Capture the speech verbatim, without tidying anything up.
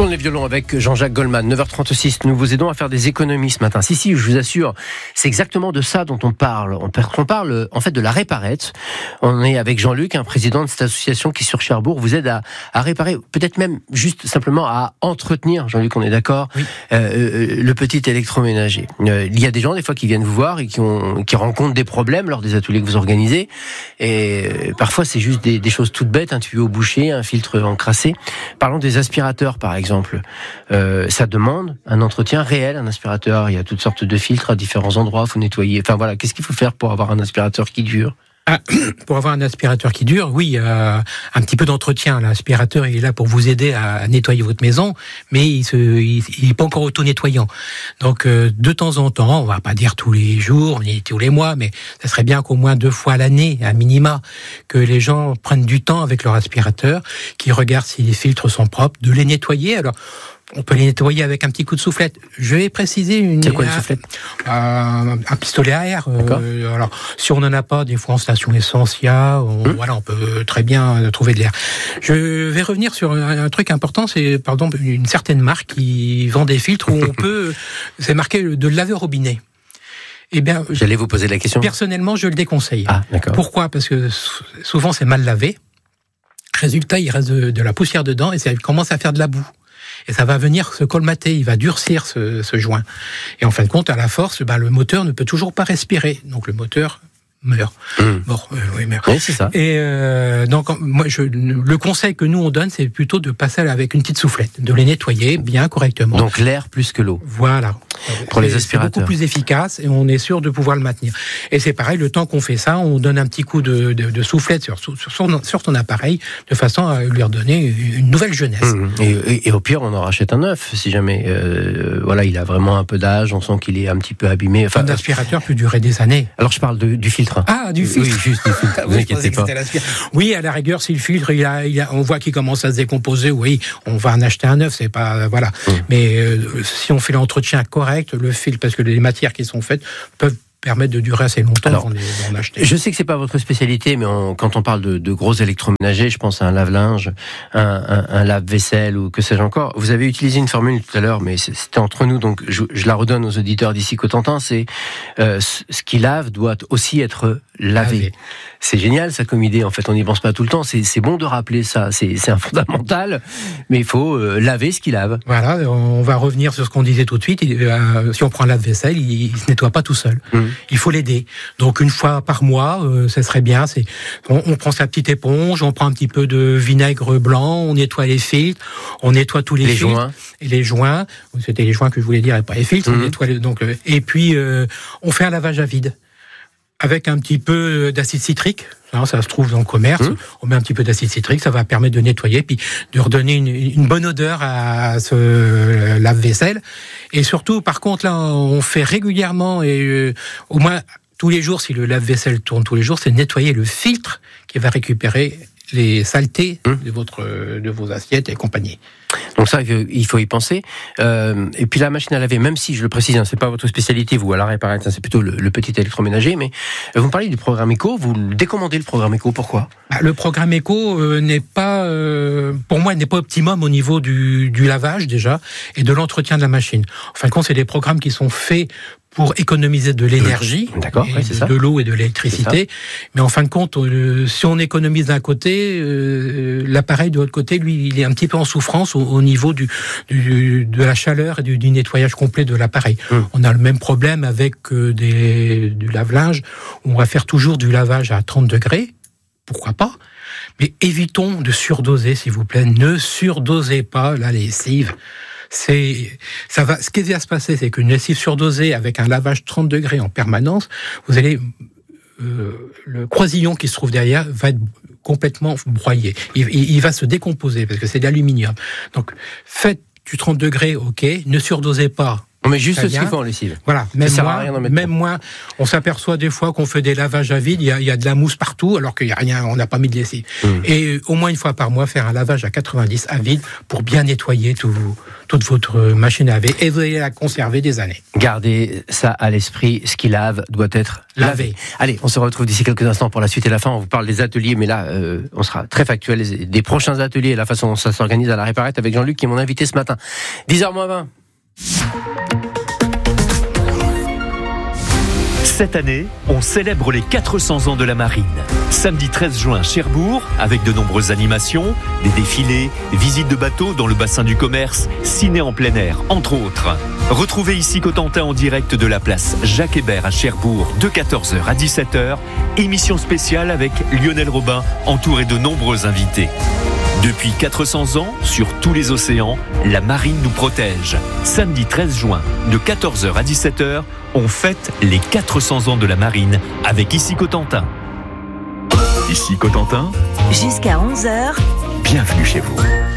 Tourne les violons avec Jean-Jacques Goldman. neuf heures trente-six, nous vous aidons à faire des économies ce matin. Si, si, je vous assure, c'est exactement de ça dont on parle. On parle en fait de la réparette. On est avec Jean-Luc, un président de cette association qui sur Cherbourg vous aide à, à réparer, peut-être même juste simplement à entretenir, Jean-Luc, on est d'accord, oui. euh, le petit électroménager. Euh, il y a des gens des fois qui viennent vous voir et qui, ont, qui rencontrent des problèmes lors des ateliers que vous organisez. Et parfois c'est juste des, des choses toutes bêtes, un tuyau bouché, un filtre encrassé. Parlons des aspirateurs par exemple. exemple, euh, ça demande un entretien réel, un aspirateur. Il y a toutes sortes de filtres à différents endroits, il faut nettoyer. Enfin voilà, qu'est-ce qu'il faut faire pour avoir un aspirateur qui dure ? Ah, pour avoir un aspirateur qui dure, oui, euh, un petit peu d'entretien. L'aspirateur il est là pour vous aider à nettoyer votre maison, mais il se, il, il est pas encore auto-nettoyant. Donc euh, de temps en temps, on va pas dire tous les jours, ni tous les mois, mais ça serait bien qu'au moins deux fois à l'année, à minima, que les gens prennent du temps avec leur aspirateur, qu'ils regardent si les filtres sont propres, de les nettoyer. Alors on peut les nettoyer avec un petit coup de soufflette. Je vais préciser une. C'est quoi une soufflette ? euh, Un pistolet à air. Euh, alors, si on n'en a pas, des fois en station essence, il y a, on, hum. voilà, on peut très bien trouver de l'air. Je vais revenir sur un, un truc important. C'est, par exemple, une certaine marque qui vend des filtres où on peut. C'est marqué de laver au robinet. Eh bien, j'allais vous poser la question. Personnellement, je le déconseille. Ah, d'accord. Pourquoi ? Parce que souvent c'est mal lavé. Résultat, il reste de, de la poussière dedans et ça commence à faire de la boue. Et ça va venir se colmater, il va durcir ce, ce joint. Et en fin de compte, à la force, ben, le moteur ne peut toujours pas respirer. Donc le moteur meurt. Mmh. Bon, euh, oui, meurt. Oui, c'est ça. Et euh, donc, moi, je, le conseil que nous on donne, c'est plutôt de passer avec une petite soufflette, de les nettoyer bien correctement. Donc l'air plus que l'eau. Voilà. Pour les aspirateurs. C'est beaucoup plus efficace et on est sûr de pouvoir le maintenir. Et c'est pareil, le temps qu'on fait ça, on donne un petit coup de, de, de soufflette sur, sur, son, sur ton appareil, de façon à lui redonner une nouvelle jeunesse. Mmh. Et, et, et au pire, on en rachète un neuf, si jamais euh, voilà, il a vraiment un peu d'âge, on sent qu'il est un petit peu abîmé. Enfin, un aspirateur peut durer des années. Alors je parle de, du filtre. Ah, du filtre. Oui, juste du filtre. Vous inquiétez pas. Oui, à la rigueur, si le filtre, il a, il a, on voit qu'il commence à se décomposer, oui, on va en acheter un neuf, c'est pas, voilà. Mmh. Mais euh, si on fait l'entretien correct, le filtre, parce que les matières qui sont faites peuvent permettre de durer assez longtemps. Alors, d'en acheter. Je sais que c'est pas votre spécialité, mais on, quand on parle de, de gros électroménagers, je pense à un lave-linge, un, un, un lave-vaisselle ou que sais-je encore. Vous avez utilisé une formule tout à l'heure, mais c'était entre nous, donc je, je la redonne aux auditeurs d'ici Cotentin. C'est euh, ce qui lave doit aussi être lavé. lavé. C'est génial ça comme idée. En fait, on n'y pense pas tout le temps. C'est, c'est bon de rappeler ça. C'est, c'est un fondamental, mais il faut euh, laver ce qui lave. Voilà. On va revenir sur ce qu'on disait tout de suite. Euh, si on prend un lave-vaisselle, il, il se nettoie pas tout seul. Mmh. Il faut l'aider. Donc une fois par mois, euh, ça serait bien. C'est, on, on prend sa petite éponge, on prend un petit peu de vinaigre blanc, on nettoie les filtres, on nettoie tous les, les filtres joints. et les joints. C'était les joints que je voulais dire et pas les filtres. Mmh. On nettoie les, donc euh, et puis euh, on fait un lavage à vide avec un petit peu d'acide citrique. Ça, ça se trouve dans le commerce. Mmh. On met un petit peu d'acide citrique, ça va permettre de nettoyer, puis de redonner une, une bonne odeur à ce lave-vaisselle. Et surtout, par contre, là, on fait régulièrement et euh, au moins tous les jours, si le lave-vaisselle tourne tous les jours, c'est nettoyer le filtre qui va récupérer les saletés mmh. de votre, de vos assiettes et compagnie. Donc ça, il faut y penser. Euh, et puis la machine à laver, même si, je le précise, hein, c'est pas votre spécialité, vous, à la réparette, hein, c'est plutôt le, le petit électroménager, mais vous me parlez du programme Éco, vous décommandez le programme Éco, pourquoi ? Le programme Éco euh, n'est pas, euh, pour moi, n'est pas optimum au niveau du, du lavage déjà, et de l'entretien de la machine. En fin de compte, c'est des programmes qui sont faits pour économiser de l'énergie, D'accord, ouais, c'est de, ça. de l'eau et de l'électricité. Mais en fin de compte, euh, si on économise d'un côté, euh, l'appareil de l'autre côté, lui, il est un petit peu en souffrance au, au niveau du, du, de la chaleur et du, du nettoyage complet de l'appareil. Hum. On a le même problème avec euh, des, du lave-linge. On va faire toujours du lavage à trente degrés. Pourquoi pas ? Mais évitons de surdoser, s'il vous plaît. Ne surdosez pas la lessive. C'est, ça va, ce qui va se passer, c'est qu'une lessive surdosée avec un lavage trente degrés en permanence, vous allez, euh, le croisillon qui se trouve derrière va être complètement broyé. Il, il, il va se décomposer parce que c'est de l'aluminium. Donc, faites du trente degrés, ok, ne surdosez pas On met juste ce qu'il faut en lessive. Voilà, même moi, même moi, on s'aperçoit des fois qu'on fait des lavages à vide, il y a, il y a de la mousse partout, alors qu'il y a rien, on n'a pas mis de lessive. Mmh. Et euh, au moins une fois par mois, faire un lavage à quatre-vingt-dix à vide pour bien nettoyer tout, toute votre machine à laver et vous allez la conserver des années. Gardez ça à l'esprit, ce qui lave doit être lavé. lavé. Allez, on se retrouve d'ici quelques instants pour la suite et la fin. On vous parle des ateliers, mais là, euh, on sera très factuel des prochains ateliers et la façon dont ça s'organise à la Réparette avec Jean-Luc qui est mon invité ce matin. dix heures moins vingt. Cette année, on célèbre les quatre cents ans de la marine. Samedi treize juin à Cherbourg, avec de nombreuses animations, des défilés, visites de bateaux dans le bassin du commerce, ciné en plein air, entre autres. Retrouvez ici Cotentin en direct de la place Jacques Hébert à Cherbourg de quatorze heures à dix-sept heures. Émission spéciale avec Lionel Robin, entouré de nombreux invités. Depuis quatre cents ans, sur tous les océans, la marine nous protège. Samedi treize juin, de quatorze heures à dix-sept heures, on fête les quatre cents ans de la marine avec Ici Cotentin. Ici Cotentin. Jusqu'à onze heures. Bienvenue chez vous.